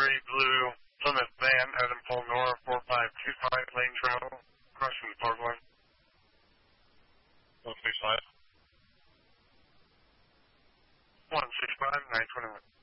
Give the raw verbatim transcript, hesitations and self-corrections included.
three Blue Plymouth van, Adam Paul Nora, four five two five, lane travel, crossing the park line. one six five. one six five, nine twenty-one.